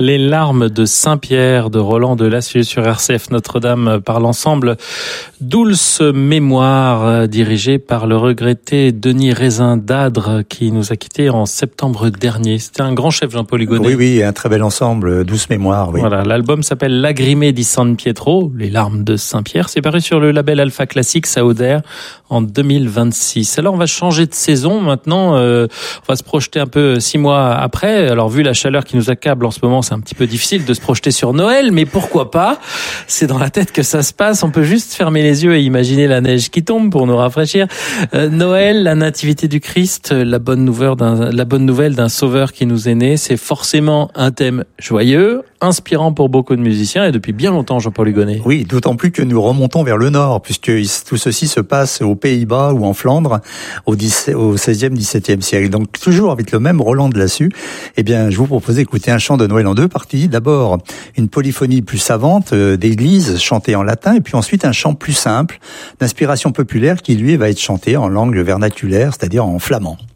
Les larmes de Saint-Pierre de Roland de Lassieux sur RCF Notre-Dame par l'ensemble Dulce Mémoire, dirigé par le regretté Denis Raisin d'Adre qui nous a quittés en septembre dernier. C'était un grand chef, Jean-Paul Hugonnet. Oui, un très bel ensemble, Douce Mémoire. Oui. Voilà, l'album s'appelle Lagrime di San Pietro, les larmes de Saint-Pierre. C'est paru sur le label Alpha Classics à Auder en 2026. Alors on va changer de saison maintenant, on va se projeter un peu 6 mois après. Alors vu la chaleur qui nous accable en ce moment, c'est un petit peu difficile de se projeter sur Noël, mais pourquoi pas? C'est dans la tête que ça se passe. On peut juste fermer les yeux et imaginer la neige qui tombe pour nous rafraîchir. Noël, la nativité du Christ, la bonne nouvelle d'un sauveur qui nous est né, c'est forcément un thème joyeux, inspirant pour beaucoup de musiciens et depuis bien longtemps, Jean-Paul Hugonnet. Oui, d'autant plus que nous remontons vers le nord, puisque tout ceci se passe aux Pays-Bas ou en Flandre au 16e, 17e siècle. Donc toujours avec le même Roland de Lassieux, eh bien, je vous propose d'écouter un chant de Noël en 2 parties. D'abord, une polyphonie plus savante d'église chantée en latin, et puis ensuite un chant plus simple d'inspiration populaire qui lui va être chanté en langue vernaculaire, c'est-à-dire en flamand.